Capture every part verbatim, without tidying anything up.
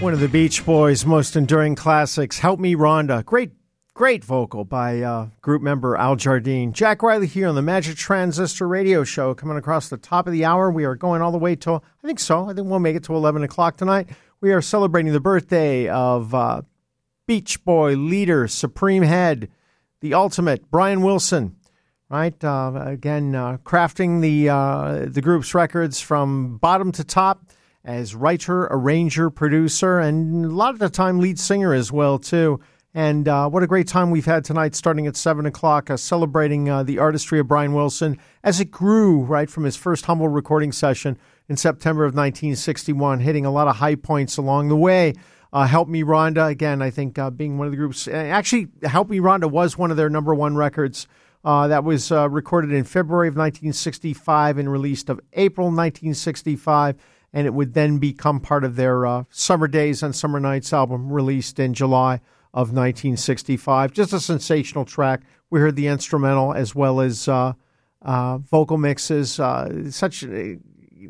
One of the Beach Boys' most enduring classics, Help Me Rhonda. Great, great vocal by uh, group member Al Jardine. Jack Riley here on the Magic Transistor Radio Show. Coming across the top of the hour. We are going all the way till, I think so, I think we'll make it to eleven o'clock tonight. We are celebrating the birthday of uh, Beach Boy leader, Supreme Head, the ultimate, Brian Wilson. Right, uh, again, uh, crafting the uh, the group's records from bottom to top as writer, arranger, producer, and a lot of the time lead singer as well, too. And uh, what a great time we've had tonight, starting at seven o'clock, uh, celebrating uh, the artistry of Brian Wilson as it grew, right, from his first humble recording session in September of nineteen sixty-one, hitting a lot of high points along the way. Uh, Help Me Rhonda, again, I think uh, being one of the groups. Actually, Help Me Rhonda was one of their number one records. Uh, that was uh, recorded in February of nineteen sixty-five and released of April nineteen sixty-five, and it would then become part of their uh, Summer Days and Summer Nights album released in July of nineteen sixty-five. Just a sensational track. We heard the instrumental as well as uh, uh, vocal mixes. Uh, such an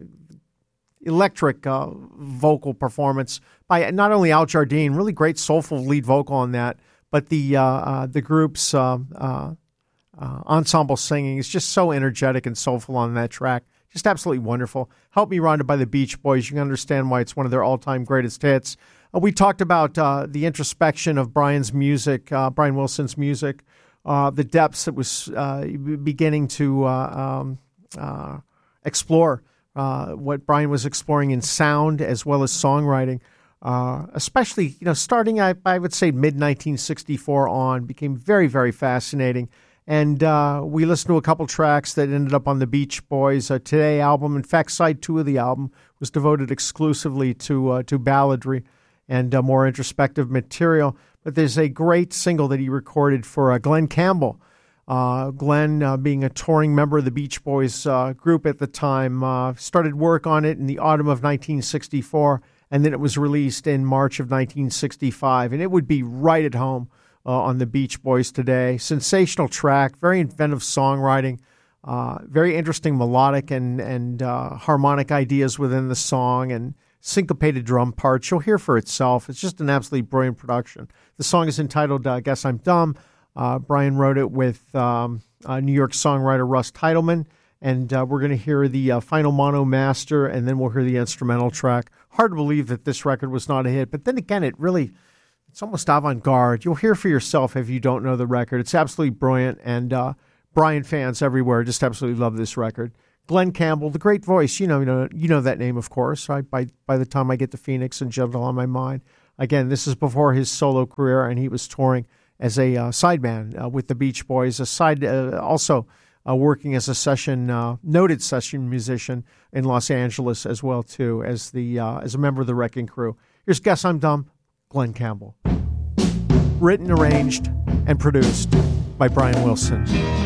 electric uh, vocal performance by not only Al Jardine, really great soulful lead vocal on that, but the uh, uh, the group's uh, uh, Uh, ensemble singing is just so energetic and soulful on that track. Just absolutely wonderful. Help Me Rhonda by the Beach Boys. You can understand why it's one of their all-time greatest hits. Uh, we talked about uh, the introspection of Brian's music, uh, Brian Wilson's music, uh, the depths it was uh, beginning to uh, um, uh, explore, uh, what Brian was exploring in sound as well as songwriting. Uh, especially, you know, starting, I, I would say, mid nineteen sixty-four on, became very, very fascinating. And uh, we listened to a couple tracks that ended up on the Beach Boys' uh, Today album. In fact, side two of the album was devoted exclusively to uh, to balladry and uh, more introspective material. But there's a great single that he recorded for uh, Glen Campbell. Uh, Glen, uh, being a touring member of the Beach Boys uh, group at the time, uh, started work on it in the autumn of nineteen sixty-four, and then it was released in March of nineteen sixty-five. And it would be right at home Uh, on the Beach Boys Today. Sensational track, very inventive songwriting, uh, very interesting melodic and, and uh, harmonic ideas within the song, and syncopated drum parts. You'll hear for itself. It's just an absolutely brilliant production. The song is entitled uh, Guess I'm Dumb. Uh, Brian wrote it with um, uh, New York songwriter Russ Titelman, and uh, we're going to hear the uh, final mono master, and then we'll hear the instrumental track. Hard to believe that this record was not a hit, but then again, it really... It's almost avant-garde. You'll hear for yourself if you don't know the record. It's absolutely brilliant, and uh, Brian fans everywhere just absolutely love this record. Glen Campbell, the great voice. You know, you know, you know that name, of course. Right? By by the time I get to Phoenix and Gentle on My Mind, again, this is before his solo career, and he was touring as a uh, sideman uh, with the Beach Boys. A side, uh, also uh, working as a session, uh, noted session musician in Los Angeles as well too, as the uh, as a member of the Wrecking Crew. Here's Guess I'm Dumb. Glen Campbell. Written, arranged, and produced by Brian Wilson.